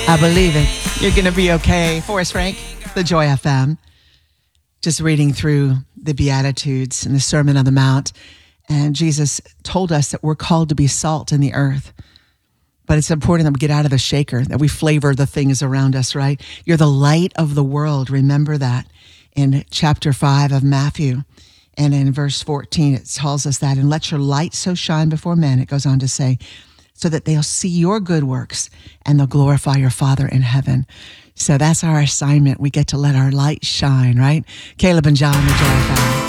I believe it. You're going to be okay. Forrest Frank, the Joy FM. Just reading through the Beatitudes and the Sermon on the Mount. And Jesus told us that we're called to be salt in the earth. But it's important that we get out of the shaker, that we flavor the things around us, right? You're the light of the world. Remember that in chapter 5 of Matthew. And in verse 14, it tells us that, and let your light so shine before men, it goes on to say, so that they'll see your good works and they'll glorify your Father in heaven. So that's our assignment. We get to let our light shine, right? Caleb and John, the Joy Family.